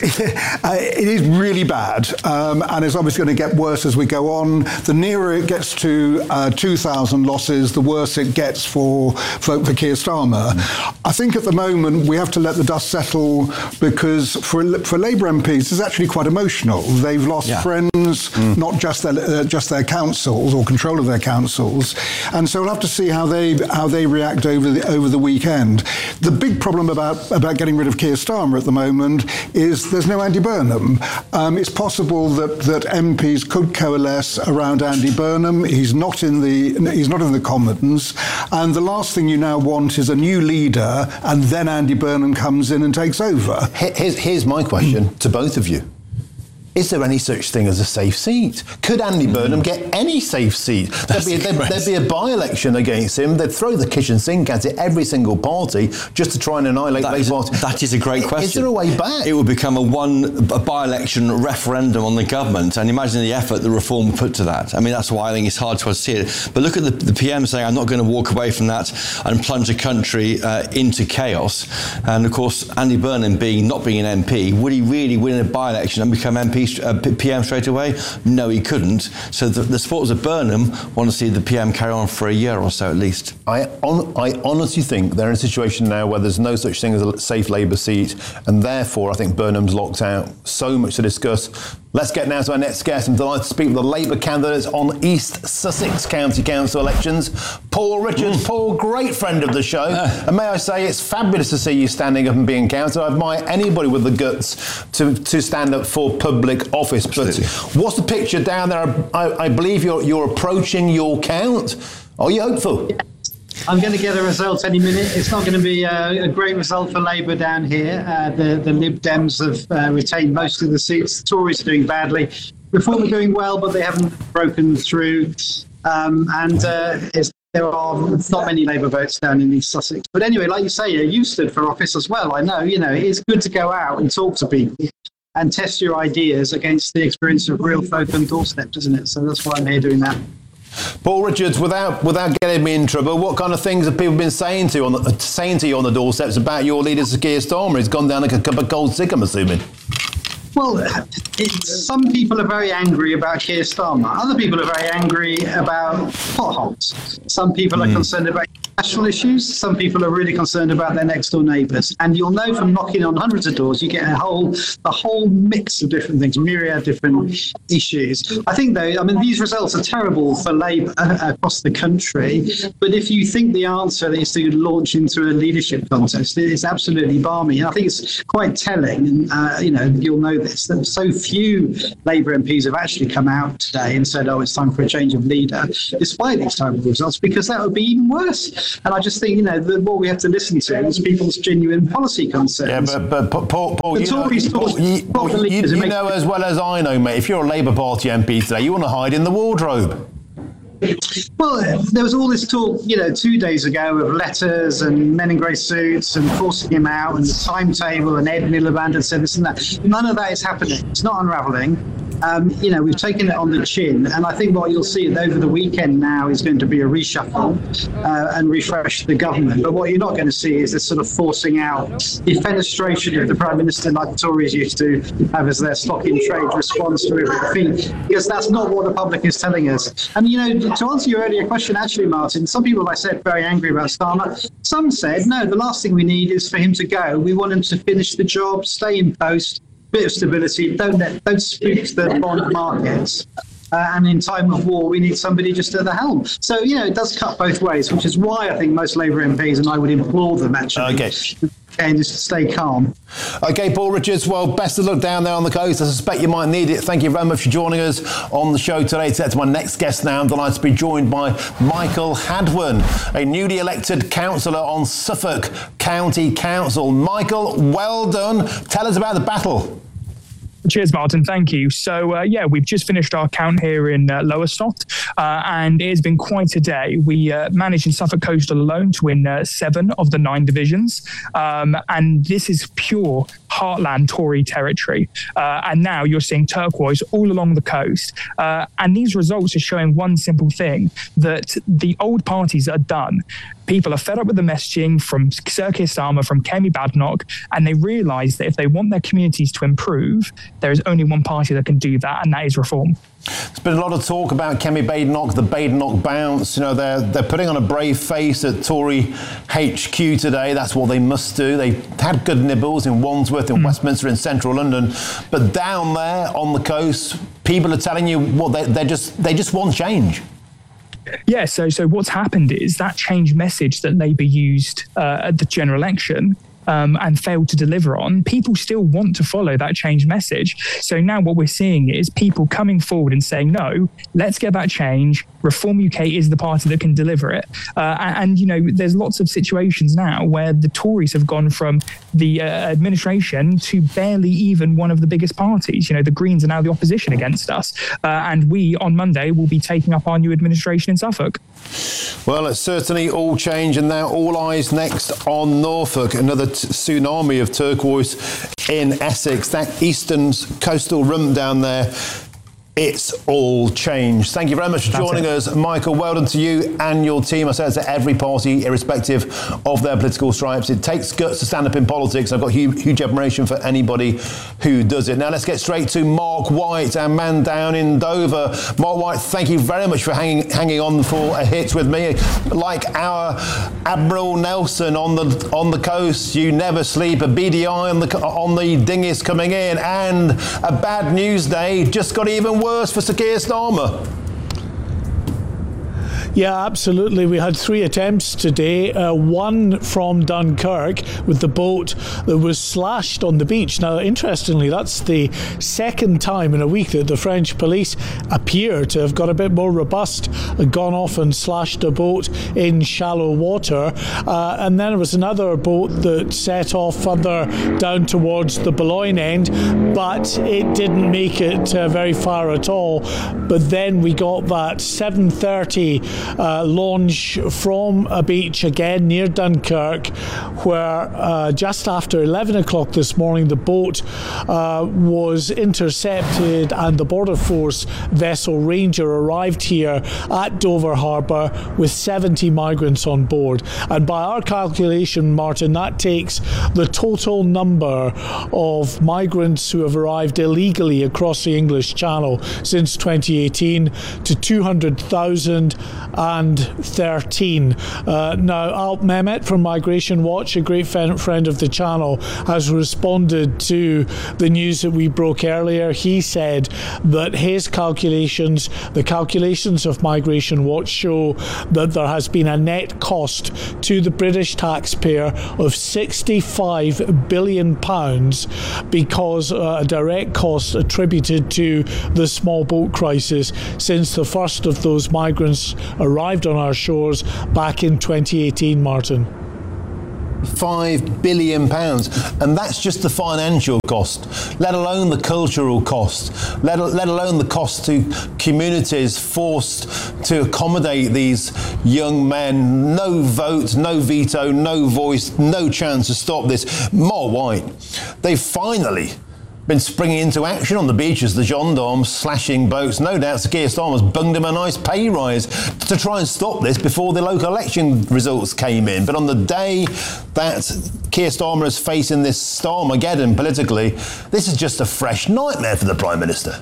really bad, and it's obviously going to get worse as we go on. The nearer it gets to 2,000 losses, the worse it gets for Keir Starmer. I think at the moment we have to let the dust settle, because for Labour MPs it's actually quite emotional. They've lost friends, not just their councils or control of their councils, and so we'll have to see how they react over the weekend. The big problem about getting rid of Keir Starmer at the moment is there's no Andy Burnham. It's possible that MPs could coalesce around Andy Burnham. He's not in the Commons, and the last thing you now want is a new leader and then Andy Burnham comes in and takes over. Here's my question to both of you. Is there any such thing as a safe seat? Could Andy Burnham get any safe seat? There'd be a by-election against him. They'd throw the kitchen sink at it, every single party, just to try and annihilate Labour Party. That is a great question. Is there a way back? It would become a by-election referendum on the government, and imagine the effort the Reform would put to that. I mean, that's why I think it's hard to see it. But look at the PM saying, I'm not going to walk away from that and plunge the country into chaos. And of course, Andy Burnham not being an MP, would he really win a by-election and become PM straight away? No, he couldn't. So the supporters of Burnham want to see the PM carry on for a year or so at least. I honestly think they're in a situation now where there's no such thing as a safe Labour seat, and therefore I think Burnham's locked out. So much to discuss. Let's get now to our next guest. I'm delighted to speak with the Labour candidates on East Sussex County Council elections. Paul Richards. Paul, great friend of the show. And may I say, it's fabulous to see you standing up and being counted. I admire anybody with the guts to stand up for public office. Absolutely. But what's the picture down there? I believe you're approaching your count. Are you hopeful? I'm going to get a result any minute. It's not going to be a great result for Labour down here. The Lib Dems have retained most of the seats. The Tories are doing badly. Reform are doing well, but they haven't broken through. There are not many Labour votes down in East Sussex. But anyway, like you say, you stood for office as well. I know, it is good to go out and talk to people. and test your ideas against the experience of real folk on doorstep, doesn't it? So that's why I'm here doing that. Paul Richards, without getting me in trouble, what kind of things have people been saying to you on the doorsteps about your leader, Sir Keir Starmer? He's gone down like a cup of cold sick, I'm assuming. Well, some people are very angry about Keir Starmer. Other people are very angry about potholes. Some people are concerned about national issues. Some people are really concerned about their next door neighbours. And you'll know from knocking on hundreds of doors, you get a whole mix of different things, myriad different issues. I think, though, these results are terrible for Labour across the country. But if you think the answer is to launch into a leadership contest, it's absolutely balmy. And I think it's quite telling, and you'll know this, that so few Labour MPs have actually come out today and said, it's time for a change of leader, despite these terrible results, because that would be even worse. And I just think, what we have to listen to is people's genuine policy concerns. Yeah, but Paul, you know as well as I know, mate, if you're a Labour Party MP today, you want to hide in the wardrobe. Well, there was all this talk, 2 days ago of letters and men in grey suits and forcing him out and the timetable, and Ed Miliband had said this and that. None of that is happening. It's not unravelling. We've taken it on the chin, and I think what you'll see over the weekend now is going to be a reshuffle and refresh the government. But what you're not going to see is this sort of forcing out defenestration of the Prime Minister like the Tories used to have as their stock in trade response to everything, because that's not what the public is telling us. And, to answer your earlier question, actually, Martin, some people, I said, very angry about Starmer. Some said, no, the last thing we need is for him to go. We want him to finish the job, stay in post, bit of stability, don't spook the bond markets. And in time of war, we need somebody just at the helm. So, it does cut both ways, which is why I think most Labour MPs, and I would implore them actually, and just stay calm. Okay, Paul Richards, well, best of luck down there on the coast. I suspect you might need it. Thank you very much for joining us on the show today. To my next guest now, I'm delighted to be joined by Michael Hadwin, a newly elected councillor on Suffolk County Council. Michael, well done. Tell us about the battle. Cheers, Martin. Thank you. So, we've just finished our count here in Lowestoft, and it has been quite a day. We managed in Suffolk Coastal alone to win 7 of the 9 divisions, and this is pure heartland Tory territory. And now you're seeing turquoise all along the coast. And these results are showing one simple thing, that the old parties are done. People are fed up with the messaging from Sir Keir Starmer, from Kemi Badenoch, and they realise that if they want their communities to improve, there is only one party that can do that, and that is Reform. There's been a lot of talk about Kemi Badenoch, the Badenoch bounce. They're putting on a brave face at Tory HQ today. That's what they must do. They had good nibbles in Wandsworth, in Westminster, in central London, but down there on the coast, people are telling you they just want change. Yeah, so what's happened is that change message that Labour used at the general election and failed to deliver on, people still want to follow that change message. So now what we're seeing is people coming forward and saying, no, let's get that change. Reform UK is the party that can deliver it. And there's lots of situations now where the Tories have gone from the administration to barely even one of the biggest parties. The Greens are now the opposition against us. And we, on Monday, will be taking up our new administration in Suffolk. Well, it's certainly all change, and now all eyes next on Norfolk. Another tsunami of turquoise in Essex. That eastern coastal rump down there, it's all changed. Thank you very much for joining us, Michael. Well done to you and your team. I say it's to every party, irrespective of their political stripes. It takes guts to stand up in politics. I've got huge admiration for anybody who does it. Now let's get straight to Mark White, our man down in Dover. Mark White, thank you very much for hanging on for a hit with me. Like our Admiral Nelson on the coast, you never sleep. A beady eye on the dinghies coming in, and a bad news day just got even worse for Sir Keir Starmer. Yeah, absolutely. We had 3 attempts today. One from Dunkirk with the boat that was slashed on the beach. Now, interestingly, that's the second time in a week that the French police appear to have got a bit more robust, gone off and slashed a boat in shallow water. And then there was another boat that set off further down towards the Boulogne end, but it didn't make it very far at all. But then we got that 7:30 launch from a beach again near Dunkirk, where just after 11 o'clock this morning the boat was intercepted and the Border Force vessel Ranger arrived here at Dover Harbour with 70 migrants on board. And by our calculation, Martin, that takes the total number of migrants who have arrived illegally across the English Channel since 2018 to 200,013. Now, Alp Mehmet from Migration Watch, a great friend of the channel, has responded to the news that we broke earlier. He said that his calculations, the calculations of Migration Watch, show that there has been a net cost to the British taxpayer of £65 billion because a direct cost attributed to the small boat crisis since the first of those migrants arrived on our shores back in 2018, Martin. £5 billion, and that's just the financial cost, let alone the cultural cost, let alone the cost to communities forced to accommodate these young men. No vote, no veto, no voice, no chance to stop this. Mark White, they've finally been springing into action on the beaches, the gendarmes slashing boats. No doubt Sir Keir Starmer's bunged him a nice pay rise to try and stop this before the local election results came in. But on the day that Keir Starmer is facing this Starmageddon politically, this is just a fresh nightmare for the Prime Minister.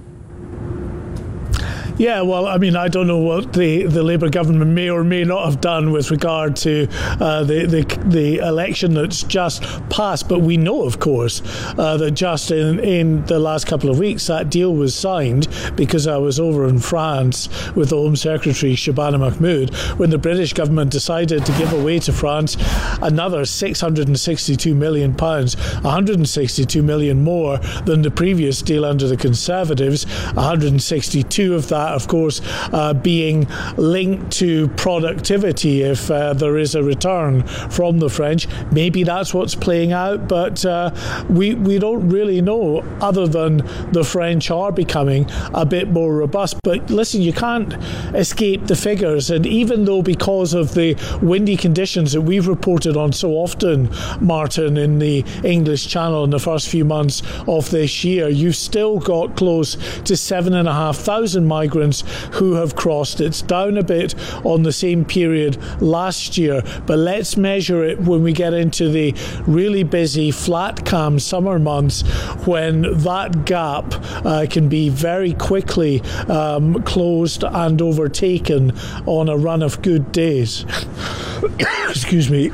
Yeah, well, I mean, I don't know what the Labour government may or may not have done with regard to the election that's just passed, but we know, of course, that just in the last couple of weeks that deal was signed, because I was over in France with the Home Secretary Shabana Mahmood when the British government decided to give away to France another £662 million, 162 million more than the previous deal under the Conservatives, 162 of that, of course, being linked to productivity if there is a return from the French. Maybe that's what's playing out, but we don't really know, other than the French are becoming a bit more robust. But listen, you can't escape the figures, and even though because of the windy conditions that we've reported on so often, Martin, in the English Channel in the first few months of this year, you've still got close to 7,500 migrants who have crossed. It's down a bit on the same period last year, but let's measure it when we get into the really busy flat cam summer months, when that gap can be very quickly closed and overtaken on a run of good days. Excuse me.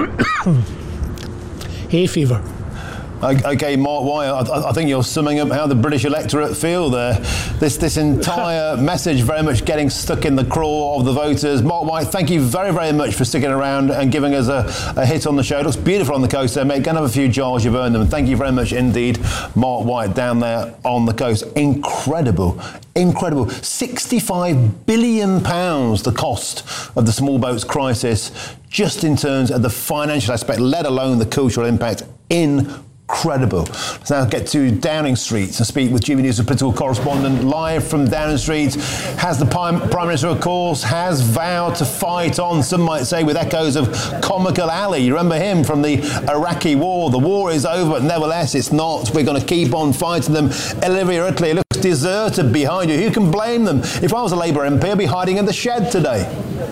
Hay fever. Okay, Mark White, I think you're summing up how the British electorate feel there. This entire message very much getting stuck in the craw of the voters. Mark White, thank you very, very much for sticking around and giving us a hit on the show. It looks beautiful on the coast there, mate. Go and have a few jars, you've earned them. And thank you very much indeed, Mark White, down there on the coast. Incredible. £65 billion the cost of the small boats crisis, just in terms of the financial aspect, let alone the cultural impact. Incredible. Let's now get to Downing Street and speak with GB News' political correspondent live from Downing Street. Has the Prime Minister, of course, has vowed to fight on, some might say, with echoes of Comical Ali. You remember him from the Iraqi war. The war is over, but nevertheless, it's not. We're going to keep on fighting them. Olivia Italy looks deserted behind you. Who can blame them? If I was a Labour MP, I'd be hiding in the shed today.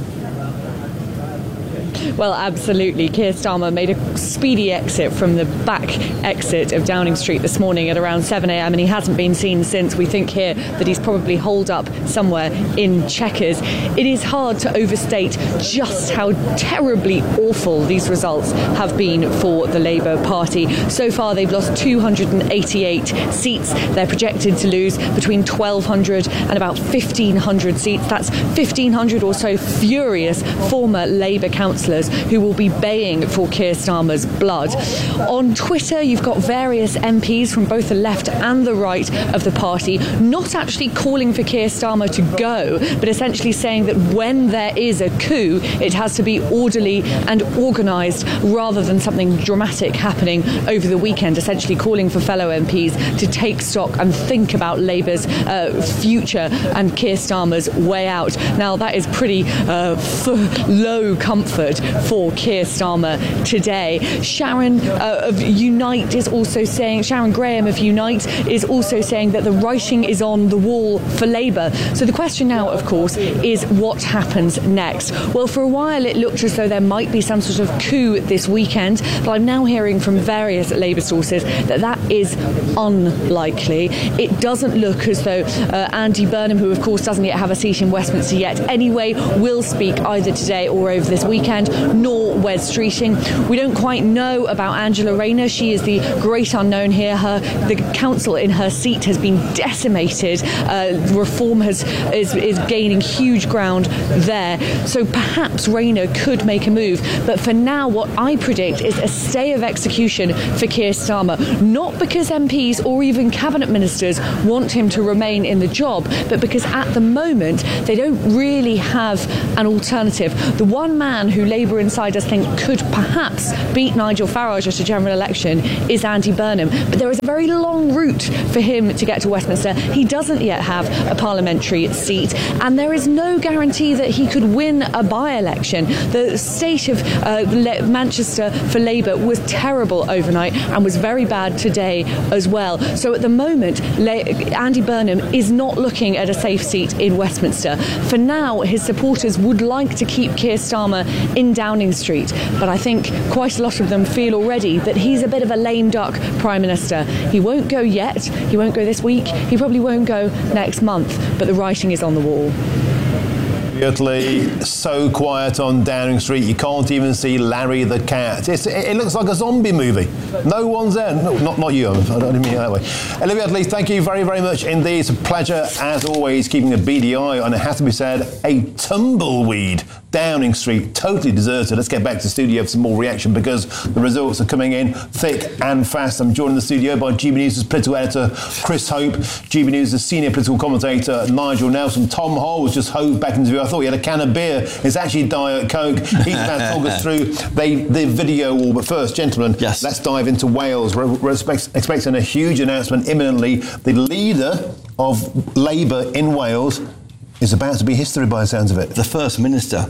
Well, absolutely. Keir Starmer made a speedy exit from the back exit of Downing Street this morning at around 7 a.m. and he hasn't been seen since. We think here that he's probably holed up somewhere in Chequers. It is hard to overstate just how terribly awful these results have been for the Labour Party. So far, they've lost 288 seats. They're projected to lose between 1,200 and about 1,500 seats. That's 1,500 or so furious former Labour councillors others who will be baying for Keir Starmer's blood. On Twitter, you've got various MPs from both the left and the right of the party not actually calling for Keir Starmer to go, but essentially saying that when there is a coup, it has to be orderly and organised rather than something dramatic happening over the weekend, essentially calling for fellow MPs to take stock and think about Labour's future and Keir Starmer's way out. Now, that is pretty low comfort for Keir Starmer today. Sharon of Unite is also saying, Sharon Graham of Unite is also saying that the writing is on the wall for Labour. So the question now, of course, is what happens next? Well, for a while it looked as though there might be some sort of coup this weekend, but I'm now hearing from various Labour sources that that is unlikely. It doesn't look as though Andy Burnham, who of course doesn't yet have a seat in Westminster yet anyway, will speak either today or over this weekend, nor Wes Streeting. We don't quite know about Angela Rayner. She is the great unknown here. The council in her seat has been decimated. Reform is gaining huge ground there. So perhaps Rayner could make a move. But for now, what I predict is a stay of execution for Keir Starmer. Not because MPs or even cabinet ministers want him to remain in the job, but because at the moment they don't really have an alternative. The one man who Labour insiders think could perhaps beat Nigel Farage at a general election is Andy Burnham. But there is a very long route for him to get to Westminster. He doesn't yet have a parliamentary seat, and there is no guarantee that he could win a by-election. The state of Manchester for Labour was terrible overnight and was very bad today as well. So at the moment, Andy Burnham is not looking at a safe seat in Westminster. For now, his supporters would like to keep Keir Starmer in Downing Street, but I think quite a lot of them feel already that he's a bit of a lame duck Prime Minister. He won't go yet, he won't go this week, he probably won't go next month, but the writing is on the wall. So quiet on Downing Street, you can't even see Larry the cat. It looks like a zombie movie. No one's there. No, not you. I didn't mean it that way. Olivia Utley, thank you very, very much indeed. It's a pleasure, as always, keeping a beady eye on, it has to be said, a tumbleweed Downing Street, totally deserted. Let's get back to the studio for some more reaction because the results are coming in thick and fast. I'm joined in the studio by GB News' political editor Chris Hope, GB News' senior political commentator Nigel Nelson. Tom Hall was just hove back into view. I thought he had a can of beer. It's actually Diet Coke. He's about to talk us through the video wall. But first, gentlemen, let's dive into Wales. We're expecting a huge announcement imminently. The leader of Labour in Wales is about to be history by the sounds of it. The First Minister.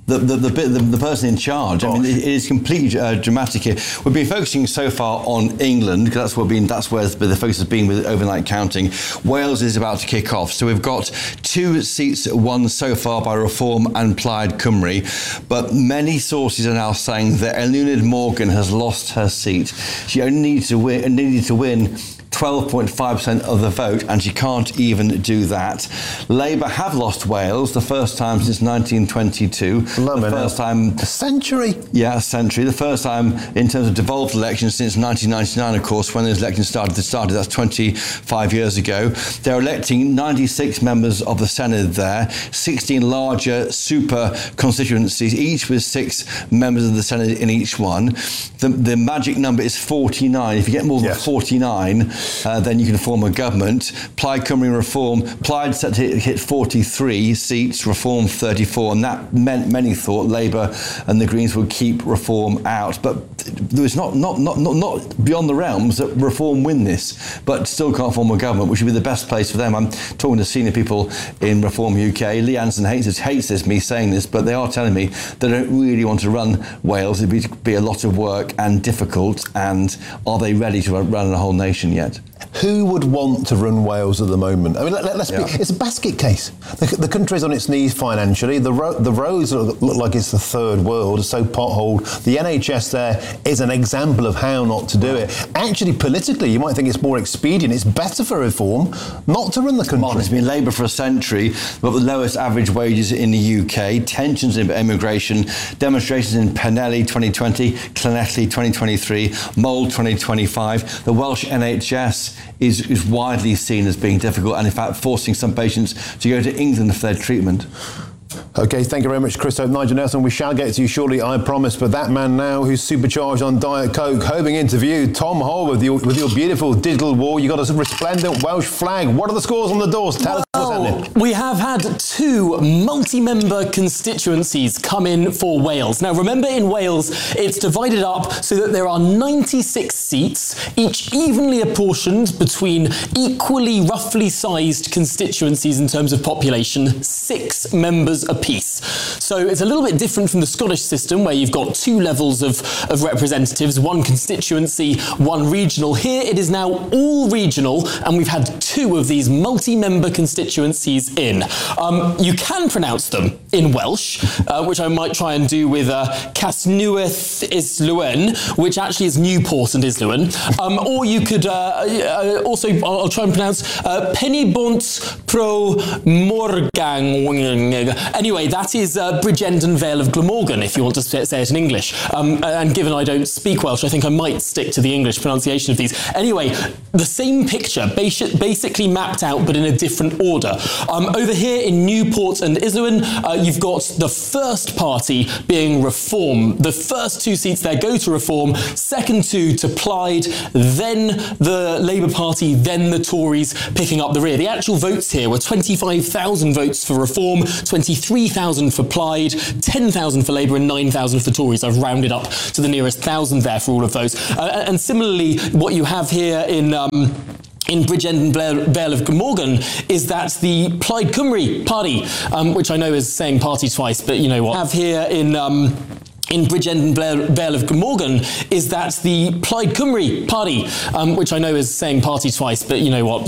The person in charge. I mean, it is completely dramatic here. We've been focusing so far on England because that's where the focus has been with overnight counting. Wales is about to kick off, so we've got 2 seats won so far by Reform and Plaid Cymru, but many sources are now saying that Eluned Morgan has lost her seat. She only needed to win 12.5% of the vote, and she can't even do that. Labour have lost Wales the first time since 1922. The first time... A century? Yeah, a century. The first time in terms of devolved elections since 1999, of course, when those elections started. That's 25 years ago. They're electing 96 members of the Senate there, 16 larger super constituencies, each with 6 members of the Senate in each one. The magic number is 49. If you get more than 49, then you can form a government. Plaid Cymru Reform, Plaid set to hit 43 seats, Reform 34, and that meant many thought Labour and the Greens would keep Reform out. But there was not beyond the realms that Reform win this, but still can't form a government, which would be the best place for them. I'm talking to senior people in Reform UK. Lee Anderson hates this, me saying this, but they are telling me they don't really want to run Wales. It'd be a lot of work and difficult, and are they ready to run a whole nation yet? Who would want to run Wales at the moment? I mean, let's be, it's a basket case. The country's on its knees financially. The roads look like it's the third world. It's so potholed. The NHS there is an example of how not to do it. Actually, politically, you might think it's more expedient. It's better for Reform not to run the country. It's been Labour for a century. We've got the lowest average wages in the UK, tensions in immigration, demonstrations in Penelli 2020, Llanelli 2023, Mold 2025. The Welsh NHS is widely seen as being difficult and in fact forcing some patients to go to England for their treatment. OK, thank you very much, Chris Hope. Nigel Nelson, we shall get to you shortly, I promise. But that man now who's supercharged on Diet Coke, hoping interview, Tom Hall, with your beautiful digital wall. You got a resplendent Welsh flag. What are the scores on the doors? Tell us what's happening. We have had 2 multi-member constituencies come in for Wales. Now, remember, in Wales, it's divided up so that there are 96 seats, each evenly apportioned between equally roughly sized constituencies in terms of population, 6 members apiece. So it's a little bit different from the Scottish system, where you've got 2 levels of representatives, 1 constituency, 1 regional. Here it is now all regional, and we've had 2 of these multi-member constituencies in. You can pronounce them in Welsh, which I might try and do with Casnewydd Islwyn, which actually is Newport and Islwyn. Or you could also, I'll try and pronounce Penybont Pro Morgan. Anyway, that is Bridgend Vale of Glamorgan, if you want to say it in English. And given I don't speak Welsh, I think I might stick to the English pronunciation of these. Anyway, the same picture, basically mapped out, but in a different order. Over here in Newport and Islwyn, you've got the first party being Reform. The first 2 seats there go to Reform, second 2 to Plaid, then the Labour Party, then the Tories picking up the rear. The actual votes here were 25,000 votes for Reform, 23,000 for Plaid, 10,000 for Labour and 9,000 for the Tories. I've rounded up to the nearest 1,000 there for all of those. And similarly, what you have here in Bridgend Vale of Glamorgan is that the Plaid Cymru party, which I know is saying party twice, but you know what, have here in Bridgend Vale of Glamorgan is that the Plaid Cymru party, which I know is saying party twice, but you know what,